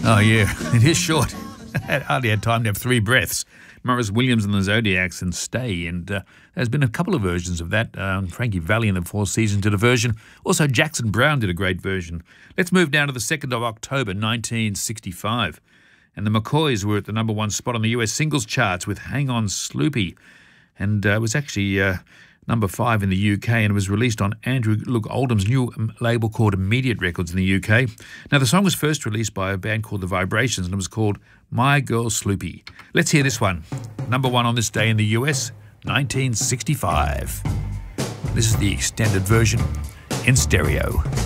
Oh, yeah, it is short. I hardly had time to have three breaths. Maurice Williams and the Zodiacs and Stay, and there's been a couple of versions of that. Frankie Valli and the Four Seasons did a version. Also, Jackson Browne did a great version. Let's move down to the 2nd of October, 1965. And the McCoys were at the number one spot on the US singles charts with Hang On Sloopy. And it was actually number 5 in the UK, and it was released on Andrew Loog Oldham's new label called Immediate Records in the UK. Now, the song was first released by a band called The Vibrations, and it was called My Girl Sloopy. Let's hear this one. Number 1 on this day in the US, 1965. This is the extended version in stereo.